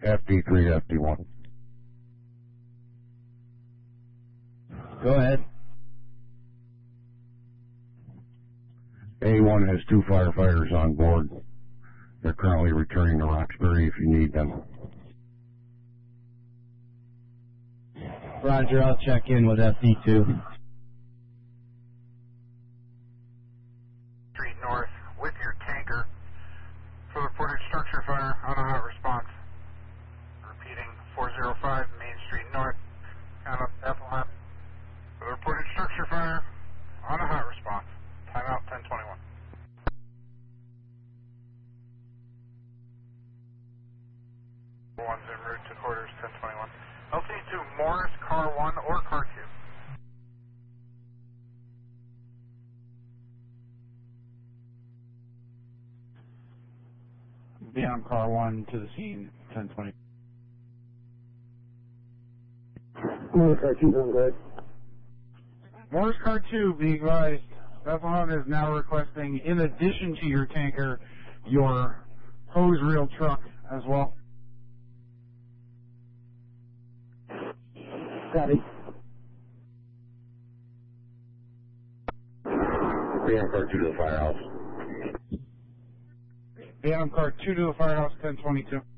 FD3, FD1. Go ahead. A1 has 2 firefighters on board. They're currently returning to Roxbury if you need them. Roger, I'll check in with FD2. Street North with your tanker for reported structure fire on a hot response. Repeating 405 Main Street North, count up Bethlehem. For the reported structure fire on a hot response. Timeout 1021. One's en route to quarters 1021. LT2 Morris, car 1 or car 2? Be on car 1 to the scene, 1020. Morris car 2, go ahead. Morris car 2, be advised, Bethlehem is now requesting, in addition to your tanker, your hose reel truck as well. Copy. Be on car 2 to the firehouse. Be on car 2 to the firehouse, 1022.